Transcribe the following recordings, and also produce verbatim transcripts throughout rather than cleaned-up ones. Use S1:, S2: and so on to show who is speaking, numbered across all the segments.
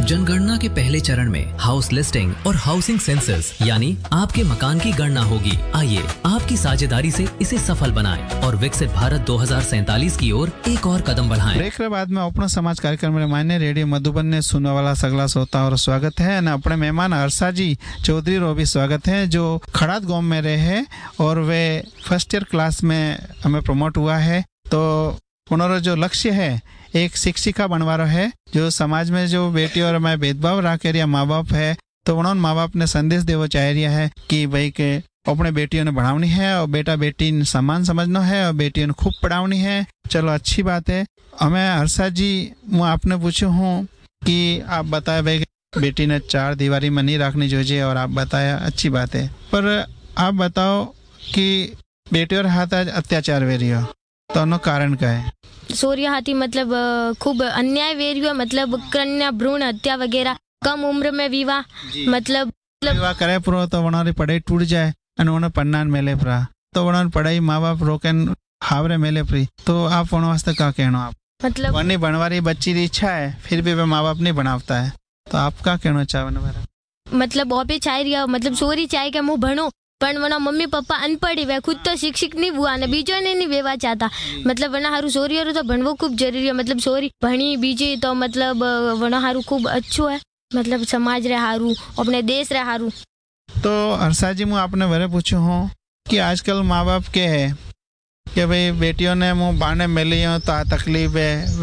S1: जनगणना के पहले चरण में हाउस लिस्टिंग और हाउसिंग सेंसस यानी आपके मकान की गणना होगी। आइए आपकी साझेदारी से इसे सफल बनाएं और विकसित भारत दो हज़ार सैंतालीस की ओर एक और कदम बढ़ाएं।
S2: ब्रेक के बाद में अपना समाज कार्यक्रम में मान्य रेडियो मधुबन ने सुनने वाला सगला श्रोता और स्वागत है। न अपने मेहमान हर्षा जी चौधरी रो भी स्वागत है, जो खड़ात गाँव में रहे हैं और वे फर्स्ट ईयर क्लास में हमें प्रमोट हुआ है। तो उन्होंने जो लक्ष्य है एक शिक्षिका बनवारो है, जो समाज में जो बेटी और मैं भेदभाव राखे रिया माँ बाप है, तो उन्होंने माँ बाप ने संदेश देवो चाह रिया है कि भाई के अपने बेटियों ने बढ़ावनी है और बेटा बेटी समान समझना है और बेटियों ने खूब पढ़ावनी है। चलो अच्छी बात है। हमें हर्षा जी मैं आपने पूछू हूँ कि आप बताए भाई बेटी ने चार दीवारी में नहीं रखनी चाहिए और आप बताया अच्छी बात है, पर आप बताओ कि बेटी और हाथ आज अत्याचार वे रही हो तो उनका कारण क्या है?
S3: सूर्य हाथी मतलब खूब अन्याय वेरियो, मतलब कन्या भ्रूण हत्या वगैरह, कम उम्र में विवाह, मतलब
S2: विवाह करे पुरो तो उन्होंने पढ़ाई टूट जाए और उन्होंने पढ़ना मेले पड़ा तो उन्होंने पढ़ाई माँ बाप रोकन हावरे मेले पड़ी, तो आप उन वास्ते क्या कहना? आप
S3: मतलब
S2: वनी बनवारी बच्ची की इच्छा है फिर भी वे माँ बाप नहीं बनावता है, तो आप क्या कहना चाहो?
S3: मतलब ऑपे चाह रिया, मतलब सोरी चाहे कि मुँह भणो पण वना मम्मी पप्पा अनपढ़ वे, खुद तो शिक्षित नहीं हुआ ने बीजो ने नहीं वेवा चाहता, मतलब वना हारू सोरी हारू तो भणवो खूब जरूरी है। मतलब सोरी भणी बीजी तो मतलब वना हारू खूब अच्छो है, मतलब समाज रे हारू अपने देश रे हारू।
S2: तो हर्षा जी मैं आपने वरे पूछू हूँ कि आजकल माँ बाप के है कि भाई बेटियों ने मुँह बाने मिली हो तो आ तकलीफ है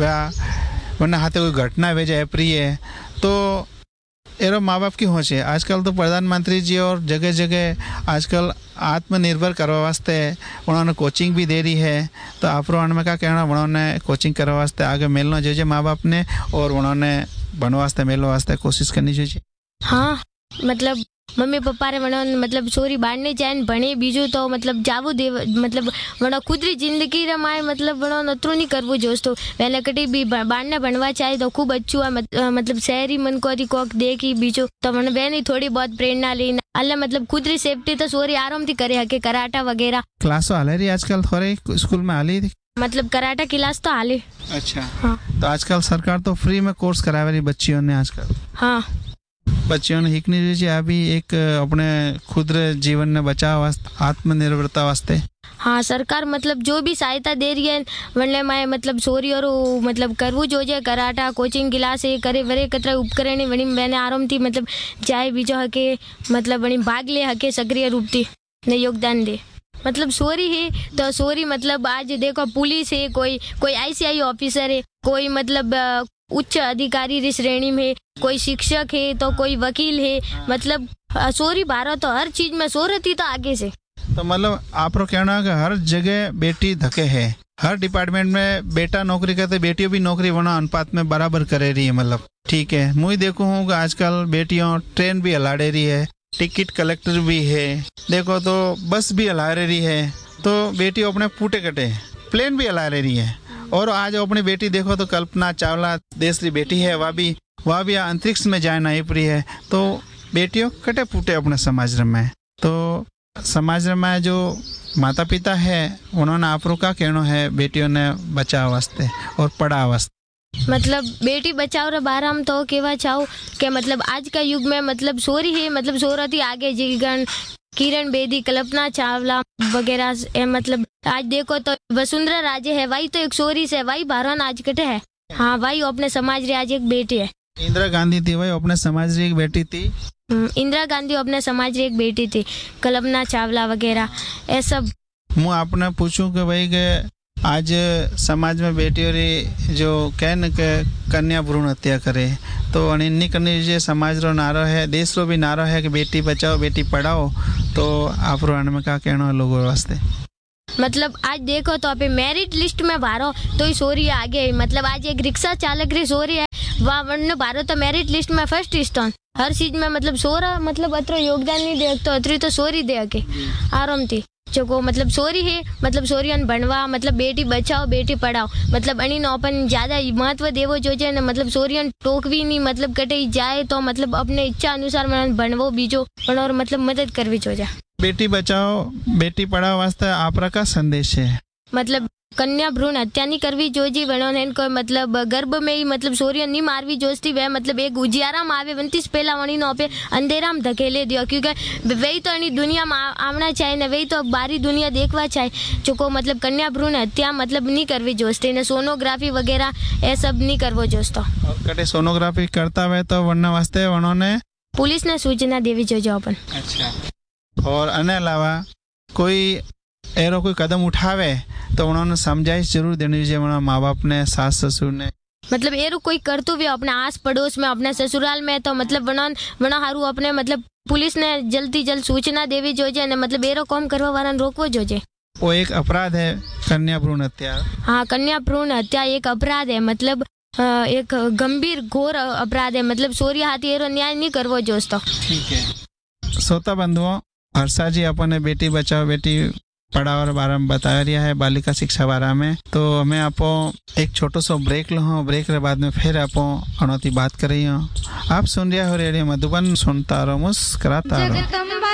S2: वह वरना हाथे कोई घटना वे जाए प्रिय है, तो एरो माँ बाप की होश है। आजकल तो प्रधानमंत्री जी और जगह जगह आजकल आत्मनिर्भर करवा वास्ते उन्होंने कोचिंग भी दे रही है, तो आप में क्या कहना? उन्होंने कोचिंग करवा वास्ते आगे मिलना चाहिए माँ बाप ने और उन्होंने बन वास्ते मिलने वास्ते कोशिश करनी चाहिए।
S3: हाँ मतलब मम्मी पप्पा रे वणो मतलब छोरी बाढ़ने जाए भणे बीजू तो मतलब जावो दे, मतलब वणो खुद री जिंदगी रमाए, मतलब वणो नतरो नहीं करवो जोस्तो पहले कटी भी बाढ़ने बनवा चाहे तो खूब अच्छू है। मतलब शहरी मन को कोक देखी बीजो तो वण बेनी थोड़ी बहुत प्रेरणा लेना अल्लाह, मतलब खुद री सेफ्टी तो सोरी आराम थी करे हके, कराटा वगैरह
S2: क्लास हाले रही आजकल थोड़े स्कूल में हाली थी,
S3: मतलब कराटा क्लास तो हाले।
S2: अच्छा
S3: हाँ।
S2: तो आजकल सरकार तो फ्री में कोर्स करावे रही बच्चियों ने, आजकल
S3: हाँ
S2: बच्चियों ने हिकनी रही अभी एक अपने खुद जीवन ने बचाव वास्ते आत्मनिर्भरता वास्ते।
S3: हाँ सरकार मतलब जो भी सहायता दे रही है वनले माए मतलब सोरी और मतलब करवू जो जे कराटा कोचिंग क्लास है करे वरे कतरा उपकरण वणी मैंने आराम थी मतलब चाहे बीजो हके मतलब वणी भाग ले हके सक्रिय रूप थी ने योगदान दे। मतलब सोरी है तो सोरी मतलब आज देखो पुलिस है, कोई कोई आईसीआई ऑफिसर है, कोई मतलब उच्च अधिकारी की श्रेणी में, कोई शिक्षक है तो कोई वकील है, मतलब सोरी भारत तो हर चीज में सोरती तो आगे से।
S2: तो मतलब आप कहना है कि हर जगह बेटी धके है, हर डिपार्टमेंट में बेटा नौकरी करते बेटियों भी नौकरी वना अनुपात में बराबर करे रही है, मतलब ठीक है। मुझे देखू हूँ कि आजकल बेटियों ट्रेन भी हला रही है, टिकट कलेक्टर भी है, देखो तो बस भी हला रही है, तो बेटी अपने पूटे कटे प्लेन भी हला रही है। और आज अपनी बेटी देखो तो कल्पना चावला देश की बेटी है, वह भी वह भी अंतरिक्ष में जाए नहीं पड़ी है, तो बेटियों कटे फूटे अपने समाज में। तो समाज में जो माता पिता है उन्होंने आप का कहना है बेटियों ने बचाव वास्ते और पढ़ा वास्ते?
S3: मतलब बेटी बचाओ रे बारे में तो केवा चाहो कि मतलब आज का युग में मतलब सोरी है, मतलब सोरती आगे जीगन किरण बेदी, कल्पना चावला वगैरह, मतलब आज देखो तो वसुंधरा राजे है, वही तो एक सोरी से, वही भारत आज कटे है। हाँ वही अपने समाज रे आज एक बेटी है।
S2: इंदिरा गांधी थी वही अपने समाज री एक बेटी थी।
S3: इंदिरा गांधी अपने समाज री एक बेटी थी, कल्पना चावला वगैरह ये सब।
S2: मैं आपने पूछूं कि भाई के आज समाज में बेटियों री जो कहन के कन्या भ्रूण हत्या करे तो नहीं करनी चाहिए। समाज रो नारो है, देश रो भी नारो है कि बेटी बचाओ बेटी पढ़ाओ, तो आप रो में क्या कहना लोगों वास्ते?
S3: मतलब आज देखो तो आप मेरिट लिस्ट में भारो तो ही सोरी आगे है। मतलब आज एक रिक्शा चालक री सोरी है, वह वर्ण भारो तो मेरिट लिस्ट में फर्स्ट स्थान हर चीज में, मतलब सोरा मतलब अतरो योगदान नहीं दे तो अतरी तो सोरी दे के आराम थी जो को मतलब सोरी है, मतलब सोरियन बनवा मतलब बेटी बचाओ बेटी पढ़ाओ, मतलब अनी नो अपन ज्यादा महत्व देवो जो जे ने, मतलब सोरियन टोकवी नहीं, मतलब कटे जाए तो मतलब अपने इच्छा अनुसार मन बनवो बीजो और मतलब मदद करवी जो जा।
S2: बेटी बचाओ बेटी पढ़ाओ वास्ते आपरा का संदेश है?
S3: मतलब कन्या भ्रूण हत्या नहीं करवी जोजी वणोने कोई मतलब गर्भ में ही मतलब सोरिया नहीं मारवी जोस्ती वे मतलब एक उजियारा में आवे वंतीस पहला वणी नो पे अंधेरा में धकेले दियो क्योंकि वही तो अनी दुनिया में आवना चाहिए ने वही तो बारी दुनिया देखवा चाहिए जो को मतलब कन्या भ्रूण हत्या मतलब नहीं करवी जोस्ती ने सोनोग्राफी वगैरह ये सब नहीं करवो जोस्तो।
S2: और कटे सोनोग्राफी करता हुए तो वरना वास्ते वणोने
S3: पुलिस ने सूचना देवी जो जो अपन।
S2: अच्छा। और अने अलावा कोई एरो कोई कदम उठावे तो उन्होंने समझाइश जरूर देनी चाहिए वहाँ माँ बाप ने सास ससुर ने
S3: मतलब एरो कोई करतु भी अपने आस पड़ोस में अपने ससुराल में तो मतलब वना वना हारू अपने मतलब पुलिस ने जल्दी जल्द सूचना देवी जोजे ने मतलब एरो काम करवा वाला रोकवो जोजे।
S2: वो एक अपराध है कन्या भ्रूण हत्या।
S3: हाँ कन्या भ्रूण हत्या एक अपराध है मतलब एक गंभीर घोर अपराध है मतलब सोरी हाथी एरो न्याय नहीं करवो जोस्तो।
S2: ठीक है। श्रोता बंधुओं हर्षा जी अपने बेटी बचाओ बेटी पढ़ाओ और बारे में बता रहा है बालिका शिक्षा बारे में तो हमें आपो एक छोटो सो ब्रेक लो ब्रेक के बाद में फिर आपो अनौती बात कर रही हूँ। आप सुन रहे हो रेडियो मधुबन सुनता रहो मुस्कुराता रहो।